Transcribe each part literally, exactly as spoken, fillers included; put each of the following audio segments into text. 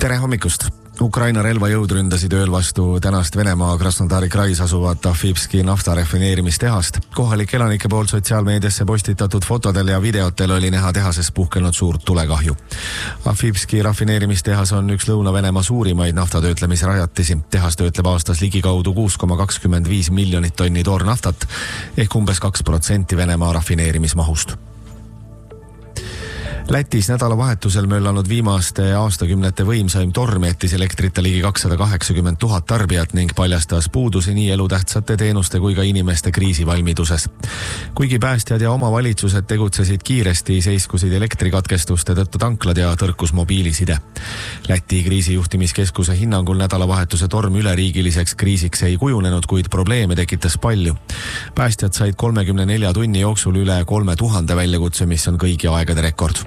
Tere hommikust! Ukraina relvajõud ründasid ööl vastu tänast Venemaa Krasnodari krais asuvat Afipski naftarefineerimistehast. Kohalik elanike poolt sotsiaalmeediasse postitatud fotodel ja videotel oli näha tehases puhkenud suurt tulekahju. Afipski rafineerimistehas on üks Lõuna-Venemaa suurimaid naftatöötlemisrajatisi. Tehas töötleb aastas ligikaudu kuus koma kakskümmend viis miljonit tonni toornaftat ehk umbes kaks protsenti Venemaa rafineerimismahust. Lätis nädalavahetusel möllanud viimaste aastakümnete võimsaim torm jättis elektrita ligi kakssada kaheksakümmend tuhat tarbijat ning paljastas puudusi nii elutähtsate teenuste kui ka inimeste kriisivalmiduses. Kuigi päästjad ja omavalitsused tegutsesid kiiresti, seiskusid elektrikatkestuste tõttu tanklad ja tõrkus mobiiliside. Läti kriisijuhtimiskeskuse hinnangul nädalavahetuse torm üleriigiliseks kriisiks ei kujunenud, kuid probleeme tekitas palju. Päästjad said kolmekümne nelja tunni jooksul üle kolme tuhande väljakutse, mis on kõigi aegade rekord.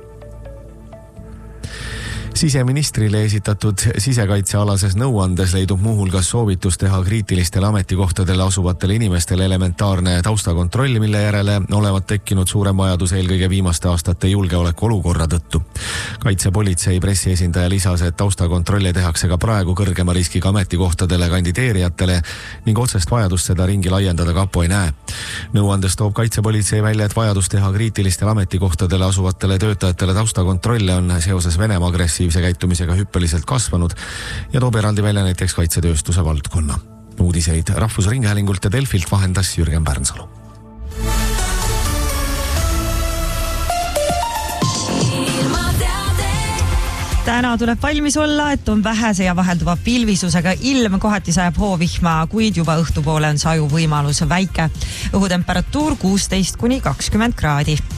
Siseministrile esitatud sisekaitsealases nõuandes leidub muuhulgas soovitus teha kriitilistele ametikohtadele asuvatele inimestele elementaarne taustakontroll, mille järele olevat tekkinud suurem vajadus eelkõige viimaste aastate julgeoleku olukorra tõttu. Kaitsepolitsei pressiesindaja lisas, et taustakontrolle tehakse ka praegu kõrgema riskiga ametikohtadele kandideerijatele ning otsest vajadust seda ringi laiendada kapo ei näe. Nõuandes toob Kaitsepolitsei välja, et vajadus teha kriitilistele ametikohtadele asuvatele töötajatele taustakontrolle on seoses Venemaa agressi see käitumisega hüppeliselt kasvanud ja toob eraldi välja näiteks kaitsetööstuse valdkonna. Uudiseid Rahvusringhäälingult ja Delfilt vahendas Jürgen Pärnsalu. Täna tuleb valmis olla, et on vähese ja vahelduva pilvisusega ilm, kohati sajab hoovihma, kuid juba õhtupoole on saju võimalus väike. Õhutemperatuur kuusteist kuni kakskümmend kraadi.